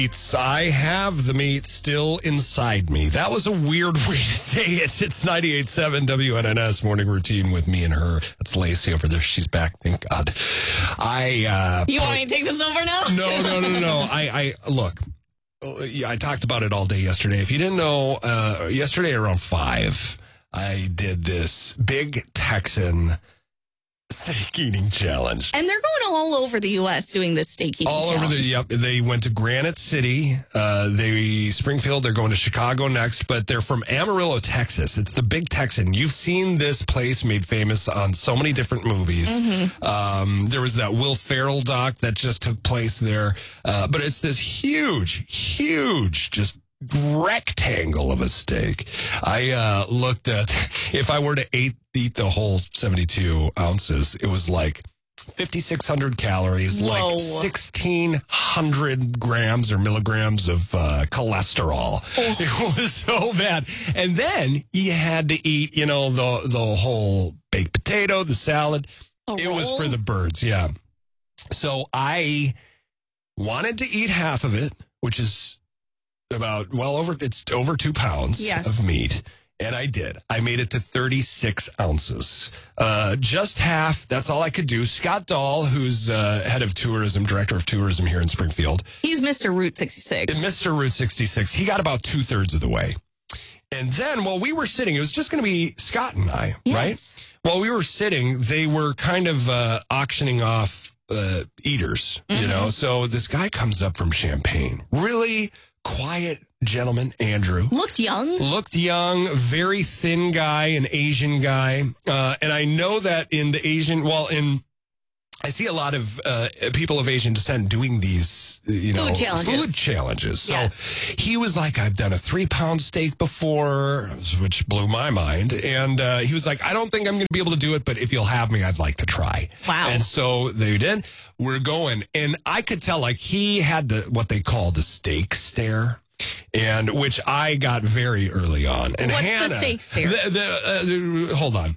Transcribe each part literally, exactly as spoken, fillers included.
It's, I have the meat still inside me. That was a weird way to say it. It's ninety-eight point seven W N N S Morning Routine with me and her. That's Lacey over there. She's back. Thank God. I. Uh, you want me to take this over now? No, no, no, no. I, I look. Yeah, I talked about it all day yesterday. If you didn't know, uh, yesterday around five, I did this big Texan steak eating challenge. And they're going all over the U S doing this steak eating all challenge. All over the, yep. They went to Granite City. Uh, they, Springfield, they're going to Chicago next, but they're from Amarillo, Texas. It's the Big Texan. You've seen this place made famous on so many different movies. Mm-hmm. Um, there was that Will Ferrell doc that just took place there. Uh, but it's this huge, huge, just rectangle of a steak. I uh, looked at, if I were to eat, eat the whole seventy-two ounces, it was like fifty-six hundred calories, Whoa. like sixteen hundred grams or milligrams of uh, cholesterol. Oh. It was so bad. And then you had to eat, you know, the, the whole baked potato, the salad. A it roll? was for the birds, yeah. So I wanted to eat half of it, which is about, well, over, it's over two pounds yes. of meat. And I did. I made it to thirty-six ounces. Uh, just half. That's all I could do. Scott Dahl, who's uh, head of tourism, director of tourism here in Springfield. He's Mister Route sixty-six. And Mister Route sixty-six. He got about two thirds of the way. And then while we were sitting, it was just going to be Scott and I, yes. right? While we were sitting, they were kind of uh, auctioning off uh, eaters, mm-hmm. you know? So this guy comes up from Champaign. Really quiet gentleman, Andrew. Looked young. Looked young, very thin guy, an Asian guy. Uh, and I know that in the Asian, well, in, I see a lot of uh, people of Asian descent doing these, you know, food challenges. Food challenges. So yes. he was like, I've done a three pound steak before, which blew my mind. And uh, he was like, I don't think I'm going to be able to do it, but if you'll have me, I'd like to try. Wow. And so they did. We're going. And I could tell, like, he had the what they call the steak stare. And which I got very early on. And What's Hannah, the steak stare? The, the, uh, the, hold on.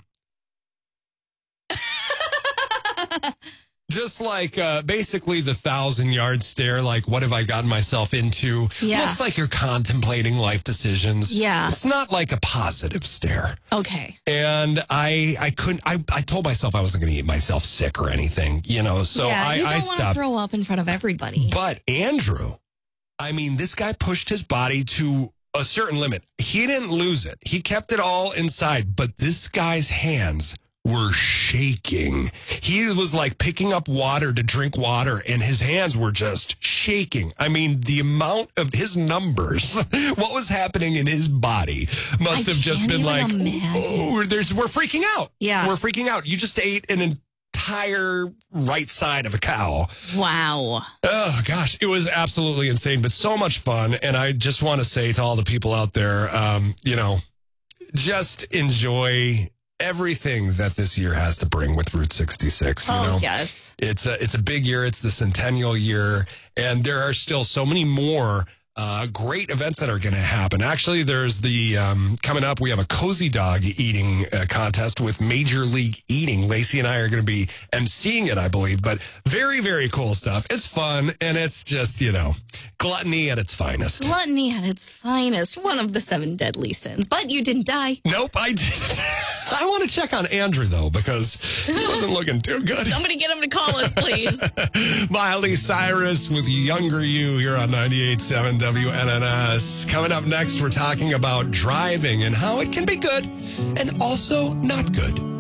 Just like uh, basically the thousand yard stare, like, what have I gotten myself into? Yeah. Looks like you're contemplating life decisions. Yeah. It's not like a positive stare. Okay. And I I couldn't, I, I told myself I wasn't going to eat myself sick or anything, you know, so yeah, I, you don't I want to stopped. throw up in front of everybody. But Andrew, I mean, this guy pushed his body to a certain limit. He didn't lose it. He kept it all inside, but this guy's hands were shaking. He was like picking up water to drink water, and his hands were just shaking. I mean, the amount of his numbers, what was happening in his body must I have just been like, oh, there's, we're freaking out. Yeah. We're freaking out. You just ate an entire right side of a cow. Wow. Oh, gosh. It was absolutely insane, but so much fun. And I just want to say to all the people out there, um, you know, just enjoy everything that this year has to bring with Route sixty-six. You oh, know, yes. It's a, it's a big year. It's the centennial year. And there are still so many more Uh, great events that are going to happen. Actually, there's the, um, coming up, we have a cozy dog eating uh, contest with Major League Eating. Lacey and I are going to be emceeing it, I believe, but very, very cool stuff. It's fun, and it's just, you know, gluttony at its finest. Gluttony at its finest. One of the seven deadly sins. But you didn't die. Nope, I didn't. I want to check on Andrew, though, because he wasn't looking too good. Somebody get him to call us, please. Miley Cyrus with Younger You here on ninety-eight point seven W N N S. Coming up next, we're talking about driving and how it can be good and also not good.